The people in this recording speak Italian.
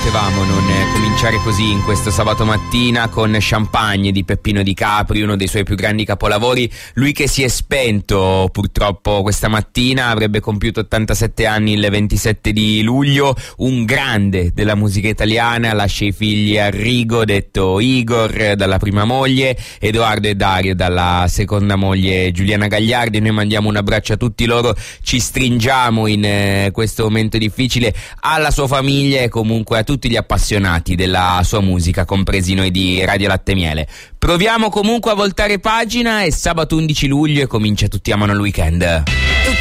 potevamo non cominciare così in questo sabato mattina con Champagne di Peppino Di Capri, uno dei suoi più grandi capolavori. Lui che si è spento purtroppo questa mattina, avrebbe compiuto 87 anni il 27 di luglio, un grande della musica italiana, lascia i figli a Rigo, detto Igor, dalla prima moglie, Edoardo e Dario dalla seconda moglie Giuliana Gagliardi. Noi mandiamo un abbraccio a tutti loro, ci stringiamo in questo momento difficile, alla sua famiglia e comunque a tutti gli appassionati della sua musica, compresi noi di Radio Latte Miele. Proviamo comunque a voltare pagina, è sabato 11 luglio e comincia Tutti amano il weekend.